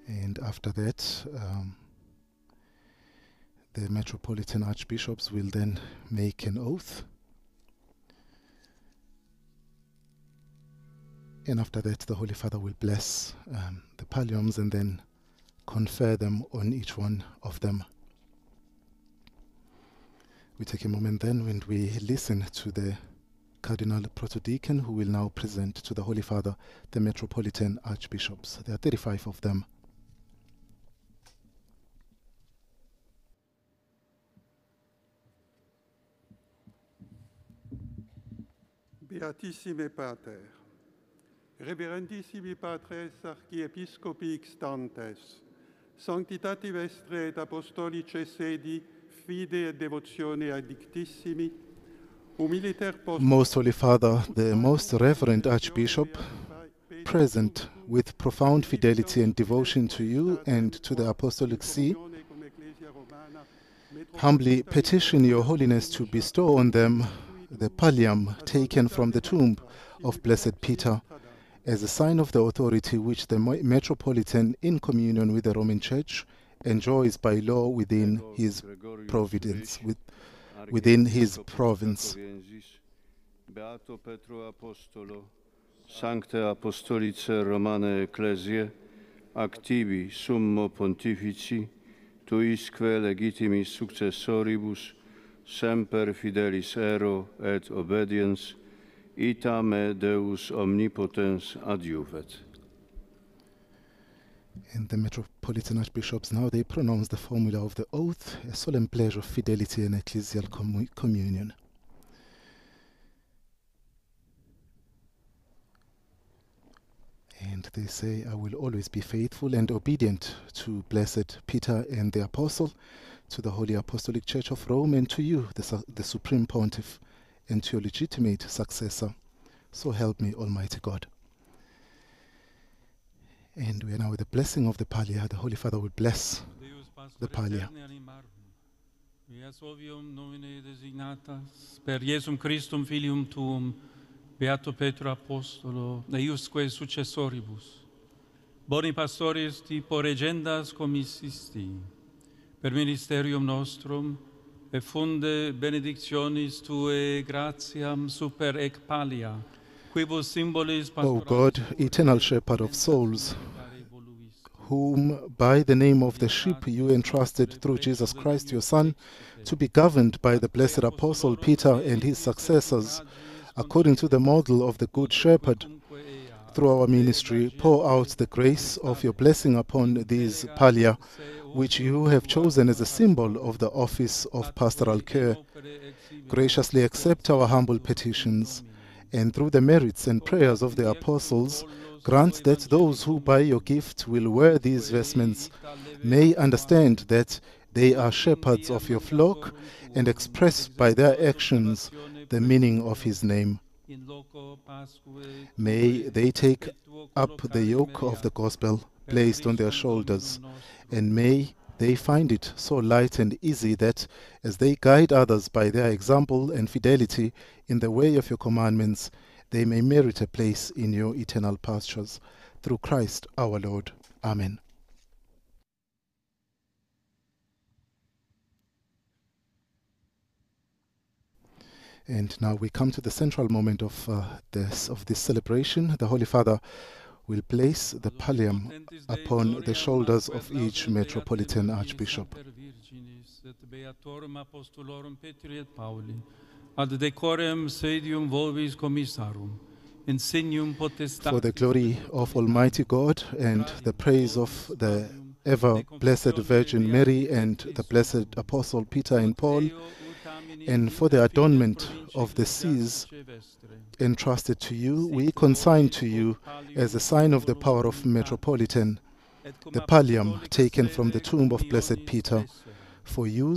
And after that, the Metropolitan Archbishops will then make an oath. And after that, the Holy Father will bless the palliums and then confer them on each one of them. We take a moment then when we listen to the Cardinal Protodeacon, who will now present to the Holy Father the Metropolitan Archbishops. There are 35 of them. Beatissime Pater, Reverendissimi Patres Archiepiscopi Extantes, Sanctitati Vestre et Apostolice Sedi, Fide et Devotione Addictissimi, Humiliter Post. Most Holy Father, the Most Reverend Archbishop, present with profound fidelity and devotion to you and to the Apostolic See, humbly petition Your Holiness to bestow on them the pallium taken from the tomb of Blessed Peter as a sign of the authority which the Metropolitan, in communion with the Roman Church, enjoys by law within his providence, within his province. Beato Petro Apostolo, Sancte Apostolice Romane Ecclesiae, activi summo pontifici, tuisque legitimis successoribus, semper fidelis ero et obediens, ita me Deus omnipotens adjuvet. And the Metropolitan Archbishops now, they pronounce the formula of the oath, a solemn pledge of fidelity and ecclesial communion. And they say, I will always be faithful and obedient to Blessed Peter and the Apostle, to the Holy Apostolic Church of Rome, and to you, the Supreme Pontiff, and to your legitimate successor. So help me, Almighty God. And we are now with the blessing of the pallia. The Holy Father will bless the pallia. Nomine designatas per Iesum Christum Filium Tuum, Beato Petro Apostolo, eiusque successoribus, boni pastoris tipo regendas commissisti, per ministerium nostrum, et funde benedictionis Tue gratiam super ec pallia, quibus symbolis O God, eternal shepherd of souls, whom by the name of the sheep you entrusted through Jesus Christ, your Son, to be governed by the blessed Apostle Peter and his successors, according to the model of the Good Shepherd, through our ministry, pour out the grace of your blessing upon these pallia, which you have chosen as a symbol of the office of pastoral care. Graciously accept our humble petitions, and through the merits and prayers of the apostles, grant that those who by your gift will wear these vestments may understand that they are shepherds of your flock and express by their actions the meaning of his name. May they take up the yoke of the gospel placed on their shoulders, and may they find it so light and easy that, as they guide others by their example and fidelity in the way of your commandments, they may merit a place in your eternal pastures. Through Christ our Lord. Amen. And now we come to the central moment of this celebration. The Holy Father will place the pallium upon the shoulders of each Metropolitan Archbishop. Ad decorem sedium volvis commissarum, insignium potestatis. For the glory of Almighty God and the praise of the ever-blessed Virgin Mary and the blessed Apostle Peter and Paul, and for the adornment of the seas entrusted to you, we consign to you, as a sign of the power of Metropolitan, the pallium taken from the tomb of Blessed Peter, for use